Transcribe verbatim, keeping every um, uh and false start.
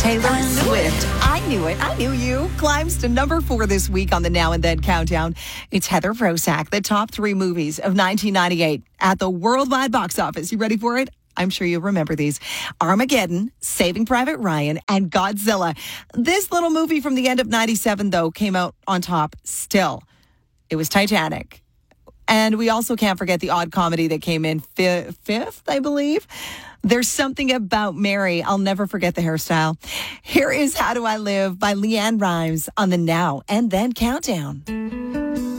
Taylor Swift. I knew it. I knew you. Climbs to number four this week on the Now and Then Countdown. It's Heather Prosack, the top three movies of nineteen ninety-eight at the worldwide box office. You ready for it? I'm sure you'll remember these. Armageddon, Saving Private Ryan, and Godzilla. This little movie from the end of ninety-seven, though, came out on top still. It was Titanic. And we also can't forget the odd comedy that came in fi- fifth, I believe. There's Something About Mary. I'll never forget the hairstyle. Here is How Do I Live by Leanne Rimes on the Now and Then Countdown.